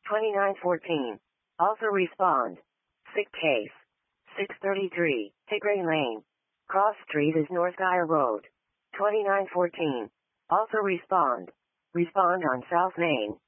2914. Also respond. Sick case. 633, Tigray Lane. Cross Street is North Guya Road. 2914. Also respond. Respond on South Main.